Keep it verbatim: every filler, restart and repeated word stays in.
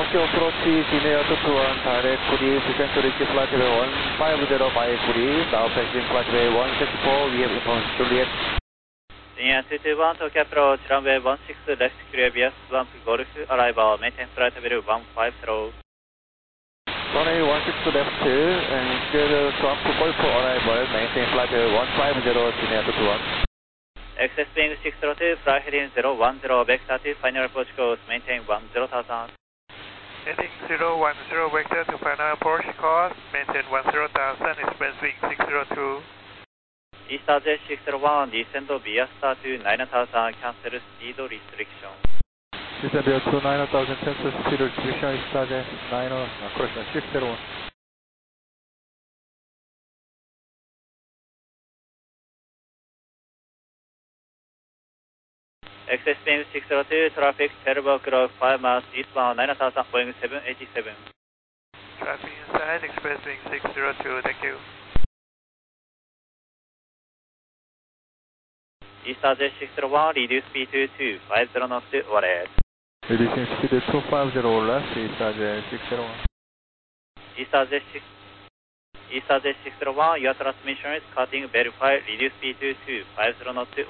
Tokyo approach Gmail to two one, direct Korea, descent to reach flightway one five zero by Korea, now passing flightway one six four, we have information Juliet. Linear two two one, Tokyo approach, runway one six left, clear via Swamp Golf, arrival, maintain flight level one five zero. Runway one six left, and clear Swamp Golf, arrival, maintain flight level one five zero, Gmail to two one. Access being six zero two, fly heading zero one zero, vector to final approach course, maintain one zero thousand. Heading zero one zero, vector to final approach course, maintain one zero thousand, express wing six zero two. Easter Jet six zero one, descend via star to nine thousand, cancel speed restriction. Descend via to nine thousand, cancel speed restriction, Easter Jet nine, uh, correction, six zero one. Access beam six zero two, traffic twelve o'clock, five miles eastbound, nine thousand, Boeing seven eighty-seven. Traffic inside, express wing six zero two, thank you. Easter Jet six zero one, reduce speed to two five zero knots, overhead. Reducing speed to two five zero left, Easter Jet six zero one. Easter Jet six Easter Jet six zero one, your transmission is cutting, verify, reduce speed to two five zero knots.